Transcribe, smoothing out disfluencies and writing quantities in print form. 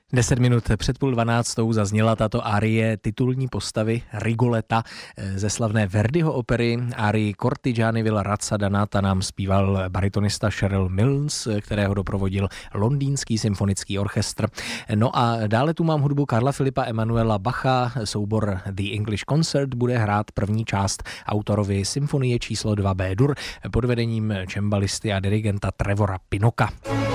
10 minut před 11:30 zazněla tato árie titulní postavy Rigoleta ze slavné Verdiho opery. Árii Cortigiani Villa Razza Danata nám zpíval baritonista Cheryl Milnes, kterého doprovodil Londýnský symfonický orchestr. No a dále tu mám hudbu Karla Filipa Emanuela Bacha. Soubor The English Concert bude hrát první část autorovy symfonie číslo 2 B-dur pod vedením čembalisty a dirigenta Trevora Pinoka.